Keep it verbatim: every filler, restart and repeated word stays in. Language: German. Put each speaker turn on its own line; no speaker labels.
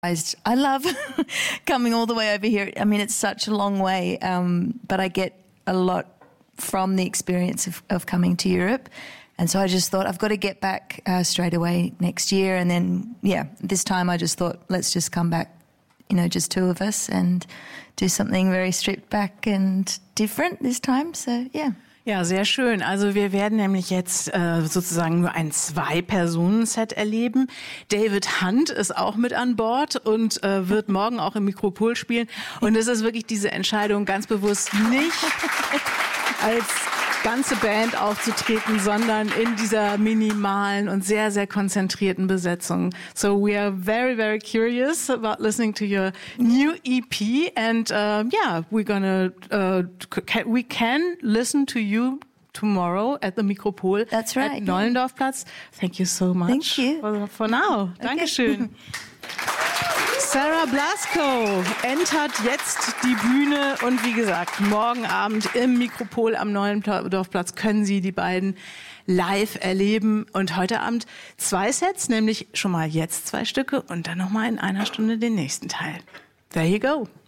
I love coming all the way over here. I mean, it's such a long way, um, but I get a lot from the experience of, of coming to Europe. And so I just thought, I've got to get back uh, straight away next year. And then, yeah, this time I just thought, let's just come back, you know, just two of us and do something very stripped back and different this time. So, yeah.
Ja, sehr schön. Also wir werden nämlich jetzt äh, sozusagen nur ein Zwei-Personen-Set erleben. David Hunt ist auch mit an Bord und äh, wird morgen auch im Mikropol spielen. Und es ist wirklich diese Entscheidung, ganz bewusst nicht als ganze Band aufzutreten, sondern in dieser minimalen und sehr, sehr konzentrierten Besetzung. So we are very, very curious about listening to your new E P, and uh, yeah, we're gonna uh, can, we can listen to you tomorrow at the Mikropol.
That's right.
At Nollendorfplatz. Thank you so much.
Thank you.
For, for now. Okay. Dankeschön. Sarah Blasko entert jetzt die Bühne und wie gesagt, morgen Abend im Mikropol am Nollendorfplatz können Sie die beiden live erleben. Und heute Abend zwei Sets, nämlich schon mal jetzt zwei Stücke und dann nochmal in einer Stunde den nächsten Teil. There you go.